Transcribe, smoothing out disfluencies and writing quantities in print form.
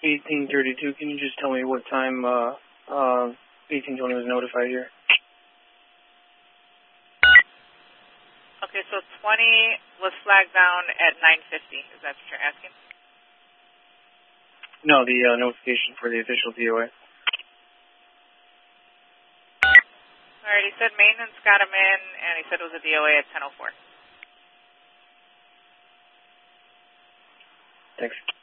1832. Can you just tell me what time 1820 was notified here? Okay, so 20 was flagged down at 9:50. Is that what you're asking? No, the notification for the official DOA. Alright, he said maintenance got him in, and he said it was a DOA at 10:04. Thanks.